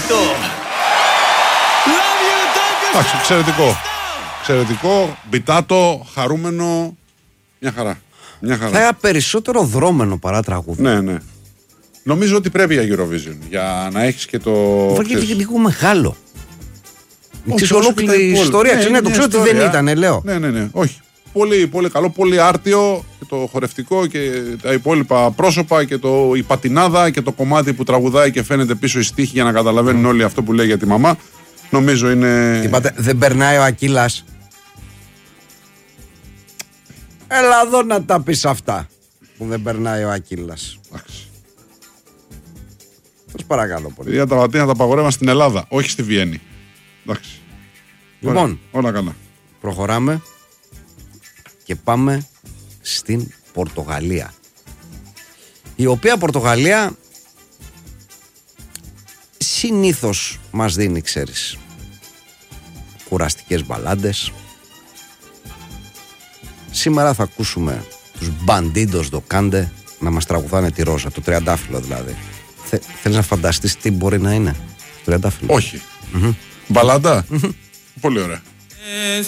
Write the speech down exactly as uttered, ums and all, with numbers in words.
αυτό. Εντάξει, εξαιρετικό. Εξαιρετικό, μπιτάτο, χαρούμενο. Μια χαρά. Μια χαρά. Θα היה περισσότερο δρόμενο παρά τραγούδι. Ναι, ναι. Νομίζω ότι πρέπει για Eurovision. Για να έχεις και το. Βαγγέλη και λίγο μεγάλο. Όχι, Ξέρεις όσο ολόκληρη και η τα ιστορία. υπόλοιπα. Ναι, Ναι, το είναι ξέρω ότι δεν ιστορία. ήταν, λέω. Ναι, ναι, ναι. Όχι. Πολύ, πολύ καλό, πολύ άρτιο και το χορευτικό και τα υπόλοιπα πρόσωπα και το, η πατινάδα και το κομμάτι που τραγουδάει και φαίνεται πίσω η στίχη για να καταλαβαίνουν όλοι αυτό που λέει για τη μαμά. Νομίζω είναι. Είπατε, δεν περνάει ο Ακύλας. Έλα εδώ να τα πεις αυτά που δεν περνάει ο Ακύλας. Εντάξει. Σας παρακαλώ πολύ. Παιδιά, τα Λατίνα τα απαγορεύαν στην Ελλάδα, όχι στη Βιέννη. Εντάξει. Λοιπόν, Όλα, όλα καλά. προχωράμε και πάμε στην Πορτογαλία. Η οποία Πορτογαλία συνήθως μας δίνει, ξέρεις, κουραστικές μπαλάντες. Σήμερα θα ακούσουμε τους Bandidos do Cande να μας τραγουδάνε τη Ρόζα, το τριαντάφυλλο δηλαδή. Θε, θέλεις να φανταστείς τι μπορεί να είναι το τριαντάφυλλο? Όχι. Mm-hmm. Μπαλάντα. Mm-hmm. Πολύ ωραία.